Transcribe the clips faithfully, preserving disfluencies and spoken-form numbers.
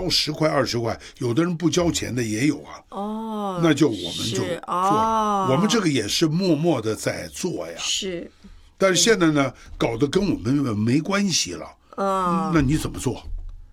交十块二十块，有的人不交钱的也有啊。 哦， 那就我们就做， 哦、 我们这个也是默默的在做呀。 是， 但是现在呢，搞得跟我们没关系了。 嗯， 那你怎么做？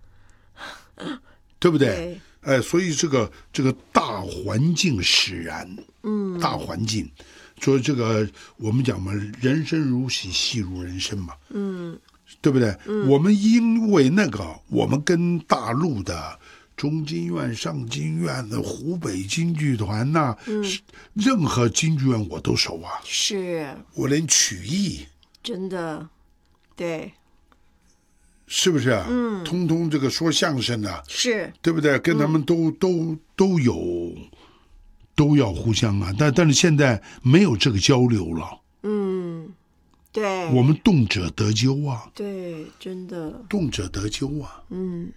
对不对？ 对， 哎，所以这个这个大环境使然， 嗯， 大环境，所以这个我们讲嘛，人生如戏，戏如人生嘛， 嗯， 对不对？ 嗯、 我们因为那个，我们跟大陆的中京院、上京院的湖北京剧团呐、啊， 嗯， 任何京剧院我都熟啊， 是我连曲艺， 真的，对。 是不是啊？ 嗯， 通通这个说相声的， 是对不对？跟他们都、嗯、都都有，都要互相啊。但但是现在没有这个交流了。 嗯，对。 我们动辄得咎啊。 对，真的。 动辄得咎啊。 嗯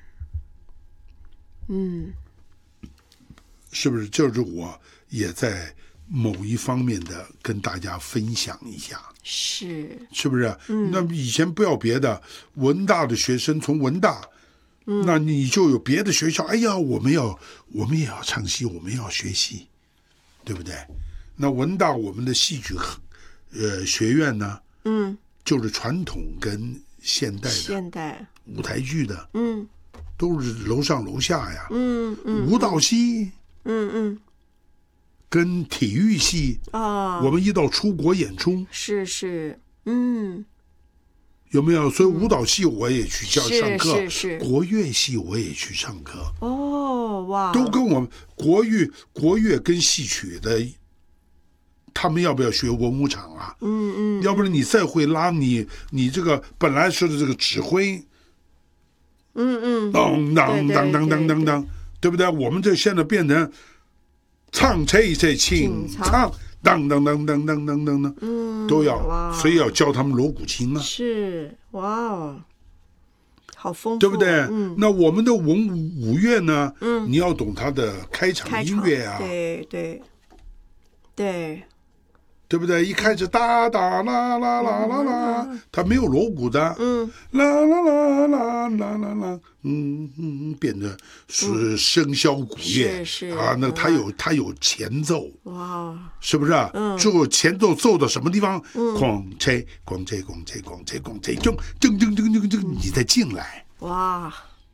嗯， 是不是？就是我也在某一方面的跟大家分享一下。 是是不是？ 嗯， 那以前不要别的，文大的学生从文大，嗯，那你就有别的学校。哎呀，我们要，我们也要唱戏，我们也要学戏，对不对？那文大我们的戏剧，呃，学院呢， 嗯， 就是传统跟现代的现代舞台剧的， 嗯， 都是楼上楼下呀， 嗯嗯， 舞蹈系， 嗯嗯。 跟体育系啊， 我们一到出国演出， 是是，嗯， 有没有？所以舞蹈系我也去教上课， 是是是， 国乐系我也去上课。 哦，哇， 都跟我们国乐、国乐跟戏曲的，他们要不要学文武场啊？ 嗯嗯， 要不然你再会拉你，你这个本来说的这个指挥， 嗯嗯， 当当当当当当当，对不对？我们这现在变成。唱这这清唱，当当当当当当当当， 嗯， 都要，所以要教他们锣鼓琴啊。 是，哇哦，好丰富， 对不对？ 嗯， 那我们的文武乐呢？ 嗯， 你要懂它的开场音乐啊， 对对对， 对不对？一开始哒哒啦啦啦啦啦，它没有锣鼓的， 嗯， 啦啦啦啦啦啦啦，嗯嗯，变得是笙箫鼓乐， 是是啊，那它有它有前奏， 哇， 是不是啊？ 嗯， 最后前奏奏到什么地方？咣切咣切咣切咣切咣切，噔噔噔噔噔噔，你再进来， 哇，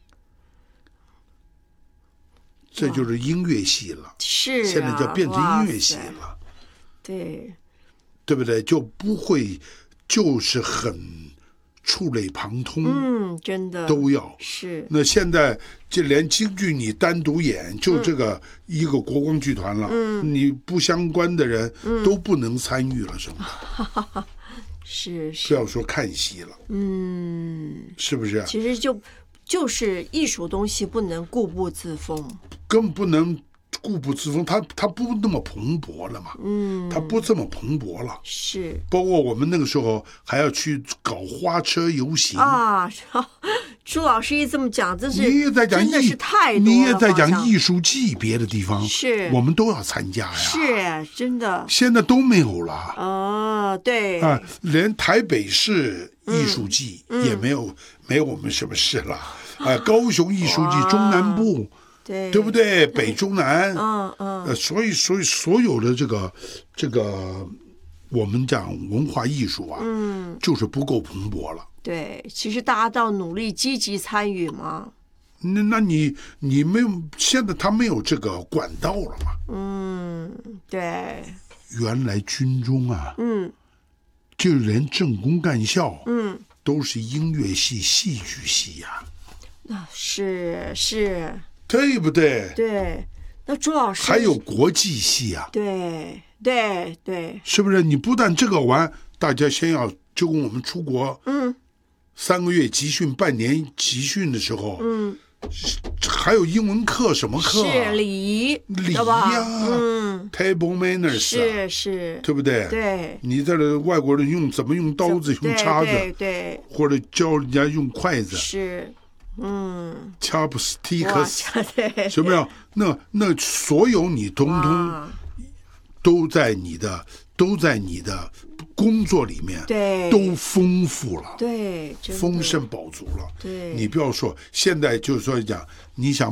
这就是音乐系了， 是， 现在就变成音乐系了， 对。 对不对？就不会，就是很触类旁通。 嗯，真的都要是。 那现在就连京剧你单独演，就这个一个国光剧团了，嗯，你不相关的人都不能参与了，是吗？ 是是。 不要说看戏了， 嗯， 是不是？ 其实就就是艺术东西不能固步自封， 更不能。固步自封，它它不那么蓬勃了嘛，嗯，它不这么蓬勃了， 是。 包括我们那个时候还要去搞花车游行啊，朱老师一这么讲，这是你也在讲真的是太多了， 你也在讲艺术季别的地方， 是我们都要参加呀， 是真的， 现在都没有了， 哦，对啊，连台北市艺术季也没有，嗯、没有我们什么事了，啊，高雄艺术季中南部。 对， 对不对？北中南， 嗯嗯， 呃，所以所以所有的这个这个我们讲文化艺术啊，嗯，就是不够蓬勃了。 对，其实大家都要努力积极参与嘛。 那那你你没有，现在他没有这个管道了嘛？ 嗯，对。 原来军中啊， 嗯， 就连政工干校， 嗯， 都是音乐系、戏剧系呀、 啊。那是是。 对不对？ 对，那朱老师还有国际系啊， 对对对， 是不是？你不但这个玩，大家先要就跟我们出国，嗯，三个月集训、半年集训的时候，嗯，还有英文课什么课、啊？ 是礼仪， 礼仪呀， 嗯 ，table manners，、啊、 是是， 对不对？ 对， 你在这外国人用怎么用刀子、用叉子， 对 对, 对， 或者教人家用筷子， 是。嗯 ，chopsticks，有没有？那那所有你通通都在你的都在你的工作里面， 对， 都丰富了， 对， 丰盛饱足了。 对， 你不要说现在就是说讲，你想